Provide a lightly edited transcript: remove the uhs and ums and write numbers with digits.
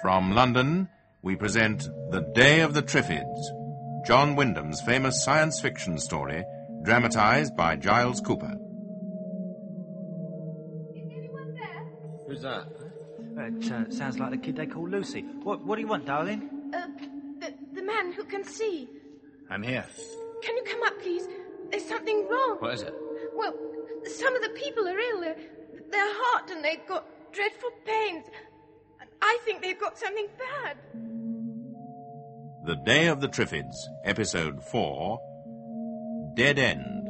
From London, we present The Day of the Triffids, John Wyndham's famous science fiction story, dramatized by Giles Cooper. Is anyone there? Who's that? It sounds like the kid they call Lucy. What do you want, darling? The man who can see. I'm here. Can you come up, please? There's something wrong. What is it? Well, some of the people are ill. They're hot and they've got dreadful pains. I think they've got something bad. The Day of the Triffids, Episode 4, Dead End.